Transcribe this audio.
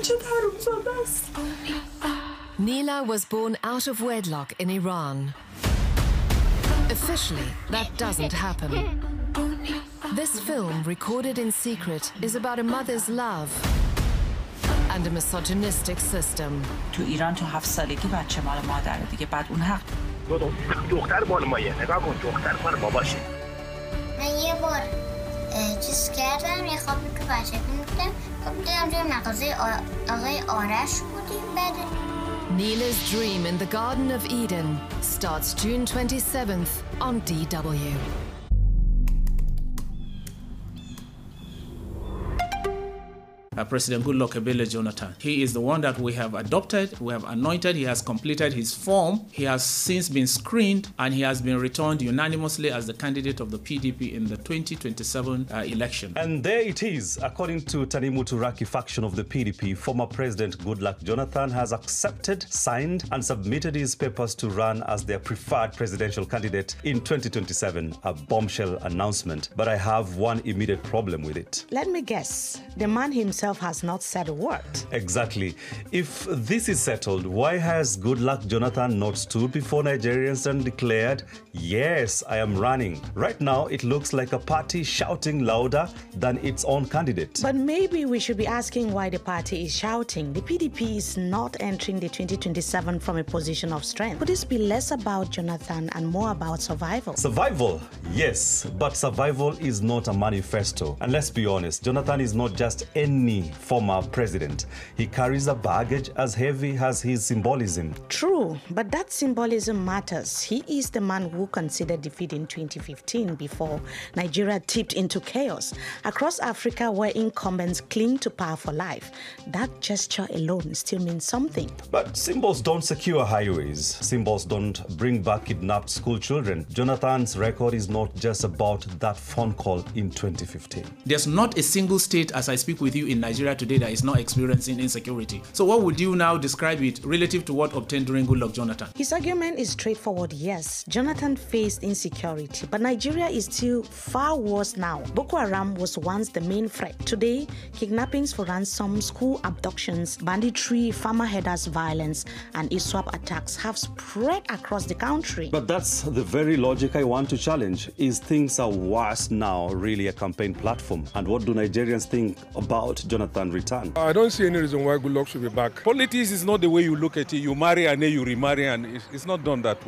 Neela was born out of wedlock in Iran. Officially, that doesn't happen. This film, recorded in secret, is about a mother's love and a misogynistic system. تو ایران تو 7 سالگی بچه مال مادره دیگه، بعد اون حق. دختر مال مایه، نگاه کن دختر مال باباشه. من یه بار چیز کردم، یه خوابی که بچه می‌کردم، خب دیدم توی مغازه آقای آرش بودیم. بعد Neela's Dream in the Garden of Eden starts June 27th on DW. President Goodluck Ebele Jonathan. He is the one that we have adopted, we have anointed, he has completed his form, he has since been screened, and he has been returned unanimously as the candidate of the PDP in the 2027 election. And there it is. According to Tanimu Turaki faction of the PDP, former President Goodluck Jonathan has accepted, signed, and submitted his papers to run as their preferred presidential candidate in 2027, a bombshell announcement. But I have one immediate problem with it. Let me guess. The man himself has not said a word. Exactly. If this is settled, why has Goodluck Jonathan not stood before Nigerians and declared, yes, I am running? Right now, it looks like a party shouting louder than its own candidate. But maybe we should be asking why the party is shouting. The PDP is not entering the 2027 from a position of strength. Could this be less about Jonathan and more about survival? Survival, yes, but survival is not a manifesto. And let's be honest, Jonathan is not just any former president. He carries a baggage as heavy as his symbolism. True, but that symbolism matters. He is the man who considered defeat in 2015 before Nigeria tipped into chaos. Across Africa, where incumbents cling to power for life, that gesture alone still means something. But symbols don't secure highways. Symbols don't bring back kidnapped school children. Jonathan's record is not just about that phone call in 2015. There's not a single state, as I speak with you, in Nigeria today that is not experiencing insecurity. So what would you now describe it relative to what obtained during Goodluck Jonathan? His argument is straightforward. Yes, Jonathan faced insecurity, but Nigeria is still far worse now. Boko Haram was once the main threat. Today, kidnappings for ransom, school abductions, banditry, farmer herders violence, and ISWAP attacks have spread across the country. But that's the very logic I want to challenge. Is things are worse now really a campaign platform? And what do Nigerians think about Jonathan's return? I don't see any reason why Goodluck should be back. Politics is not the way you look at it. You marry and then you remarry, and it's not done that way.